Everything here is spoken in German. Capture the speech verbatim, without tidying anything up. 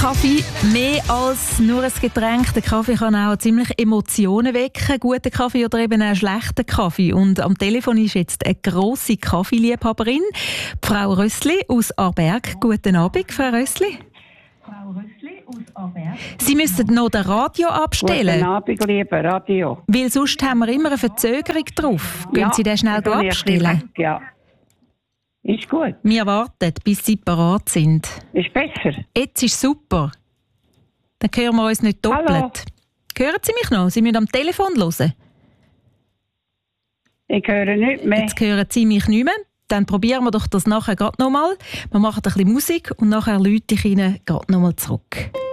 Kaffee, mehr als nur ein Getränk. Der Kaffee kann auch ziemlich Emotionen wecken. Guter Kaffee oder eben auch schlechter Kaffee. Und am Telefon ist jetzt eine grosse Kaffeeliebhaberin, Frau Rössli aus Aarberg. Guten Abend, Frau Rössli. Frau Rössli aus Aarberg. Sie müssen noch das Radio abstellen. Guten Abend, lieber Radio. Weil sonst haben wir immer eine Verzögerung drauf. Können Ja, Sie den schnell das abstellen? Ja. Ist gut. Wir warten, bis Sie parat sind. Ist besser. Jetzt ist super. Dann hören wir uns nicht doppelt. Hallo. Hören Sie mich noch? Sie müssen am Telefon hören. Ich höre nicht mehr. Jetzt hören Sie mich nicht mehr. Dann probieren wir doch das nachher gerade nochmal. Wir machen ein bisschen Musik und nachher läute ich Ihnen gerade nochmal zurück.